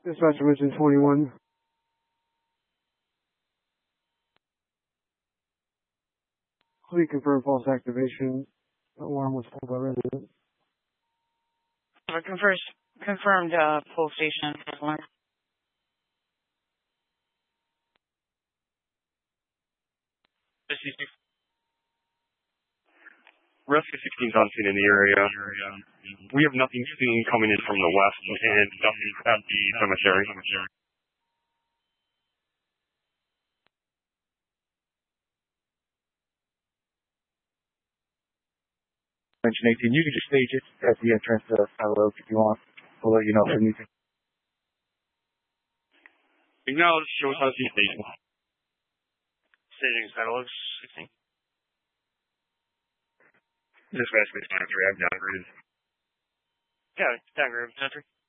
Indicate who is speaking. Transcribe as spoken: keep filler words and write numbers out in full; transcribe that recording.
Speaker 1: Dispatch Dimension twenty-one. Please confirm false activation. Alarm was pulled by resident.
Speaker 2: Confirmed, confirmed uh, pull station alarm.
Speaker 3: Rescue sixteen is on scene in the area. We have nothing seen coming in from the west and nothing at the cemetery.
Speaker 4: Mention eighteen, you can just stage it at the entrance to Silo Oak if you want. We'll let you know if anything.
Speaker 3: Acknowledge, show us how to see station.
Speaker 5: Staging Silo Oak sixteen.
Speaker 3: Dispatch base nine three, I've downgraded.
Speaker 5: Yeah, downgraded, country.